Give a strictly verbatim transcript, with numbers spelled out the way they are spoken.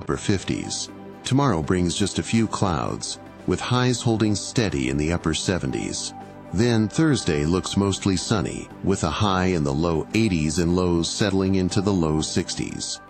upper fifties. Tomorrow brings just a few clouds, with highs holding steady in the upper seventies. Then Thursday looks mostly sunny, with a high in the low eighties and lows settling into the low sixties.